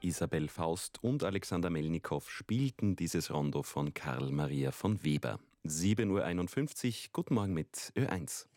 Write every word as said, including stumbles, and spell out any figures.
Isabel Faust und Alexander Melnikow spielten dieses Rondo von Karl Maria von Weber. sieben Uhr einundfünfzig, guten Morgen mit Ö eins.